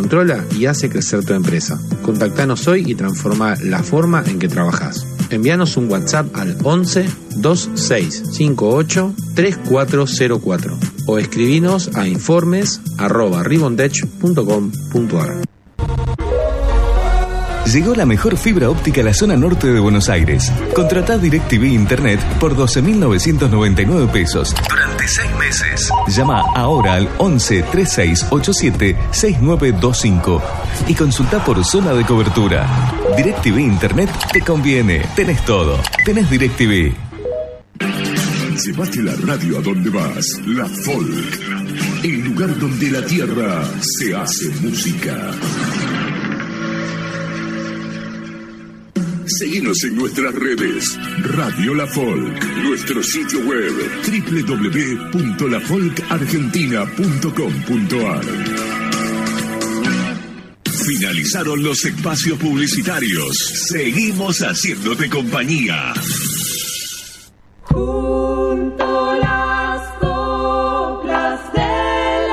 controla y hace crecer tu empresa. Contactanos hoy y transforma la forma en que trabajás. Envíanos un WhatsApp al 11 2658 3404 o escribinos a informes@ribbondech.com.ar. Llegó la mejor fibra óptica a la zona norte de Buenos Aires. Contratá DirecTV Internet por 12.999 pesos durante 6 meses. Llama ahora al 11 3687 6925 y consultá por zona de cobertura. DirecTV Internet te conviene. Tenés todo. Tenés DirecTV. Llevate la radio a donde vas. La Folk. El lugar donde la tierra se hace música. Seguinos en nuestras redes. Radio La Folk. Nuestro sitio web www.lafolkargentina.com.ar. Finalizaron los espacios publicitarios. Seguimos haciéndote compañía. Junto las coplas del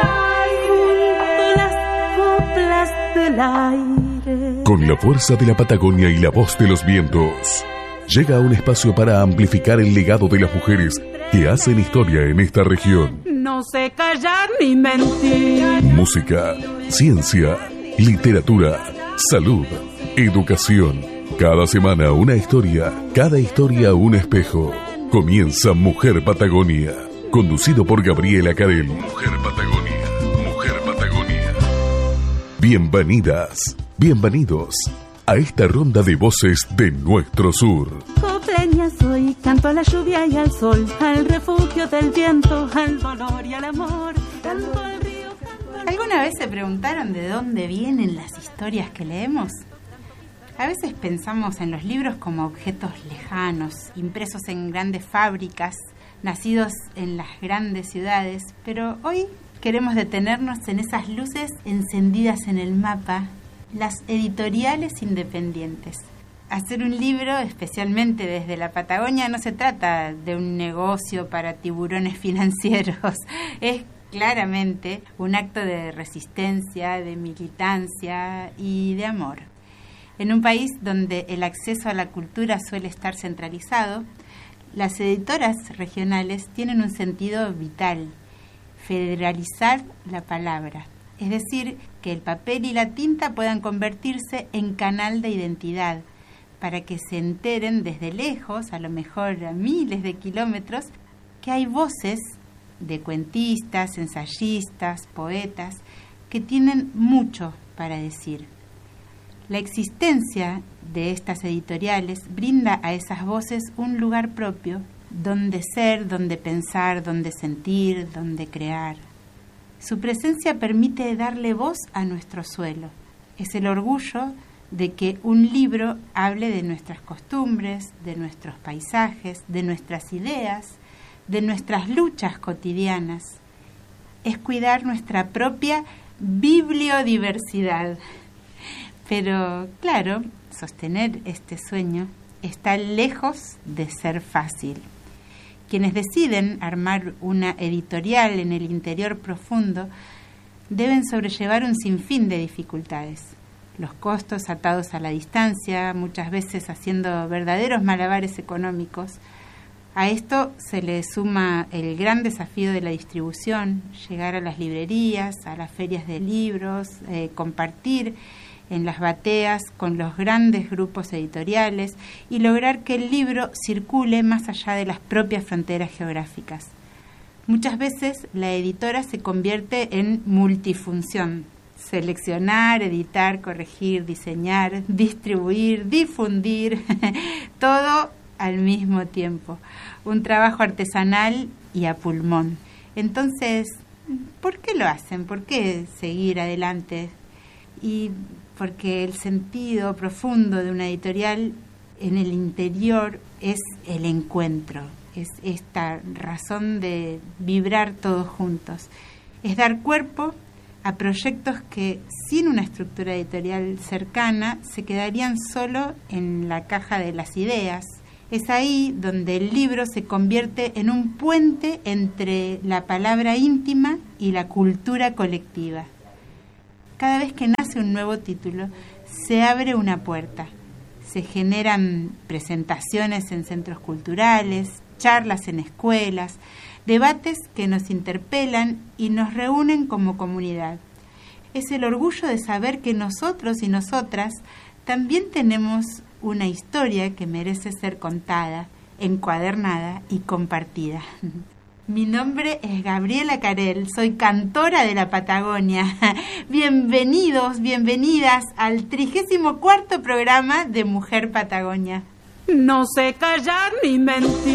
aire. Las coplas del aire. Con la fuerza de la Patagonia y la voz de los vientos, llega un espacio para amplificar el legado de las mujeres que hacen historia en esta región. No sé callar ni mentir. Música, ciencia, literatura, salud, educación. Cada semana una historia, cada historia un espejo. Comienza Mujer Patagonia, conducido por Gabriela Carel. Mujer Patagonia, Mujer Patagonia. Bienvenidas, bienvenidos a esta ronda de voces de nuestro sur. Copleña soy, canto a la lluvia y al sol, al refugio del viento, al dolor y al amor, canto al río, canto al... ¿Alguna vez se preguntaron de dónde vienen las historias que leemos? A veces pensamos en los libros como objetos lejanos, impresos en grandes fábricas, nacidos en las grandes ciudades, pero hoy queremos detenernos en esas luces encendidas en el mapa, las editoriales independientes. Hacer un libro, especialmente desde la Patagonia, no se trata de un negocio para tiburones financieros. Es claramente un acto de resistencia, de militancia y de amor. En un país donde el acceso a la cultura suele estar centralizado, las editoras regionales tienen un sentido vital: federalizar la palabra. Es decir, que el papel y la tinta puedan convertirse en canal de identidad, para que se enteren desde lejos, a lo mejor a miles de kilómetros, que hay voces de cuentistas, ensayistas, poetas, que tienen mucho para decir. La existencia de estas editoriales brinda a esas voces un lugar propio, donde ser, donde pensar, donde sentir, donde crear. Su presencia permite darle voz a nuestro suelo. Es el orgullo de que un libro hable de nuestras costumbres, de nuestros paisajes, de nuestras ideas, de nuestras luchas cotidianas. Es cuidar nuestra propia bibliodiversidad. Pero, claro, sostener este sueño está lejos de ser fácil. Quienes deciden armar una editorial en el interior profundo deben sobrellevar un sinfín de dificultades. Los costos atados a la distancia, muchas veces haciendo verdaderos malabares económicos. A esto se le suma el gran desafío de la distribución, llegar a las librerías, a las ferias de libros, compartir en las bateas con los grandes grupos editoriales y lograr que el libro circule más allá de las propias fronteras geográficas. Muchas veces la editora se convierte en multifunción: seleccionar, editar, corregir, diseñar, distribuir, difundir, todo al mismo tiempo. Un trabajo artesanal y a pulmón. Entonces, ¿por qué lo hacen? ¿Por qué seguir adelante? Y porque el sentido profundo de una editorial en el interior es el encuentro, es esta razón de vibrar todos juntos, es dar cuerpo a proyectos que sin una estructura editorial cercana se quedarían solo en la caja de las ideas. Es ahí donde el libro se convierte en un puente entre la palabra íntima y la cultura colectiva. Cada vez que nace un nuevo título, se abre una puerta. Se generan presentaciones en centros culturales, charlas en escuelas, debates que nos interpelan y nos reúnen como comunidad. Es el orgullo de saber que nosotros y nosotras también tenemos una historia que merece ser contada, encuadernada y compartida. Mi nombre es Gabriela Carel, soy cantora de la Patagonia. Bienvenidos, bienvenidas al 34º programa de Mujer Patagonia. No sé callar ni mentir.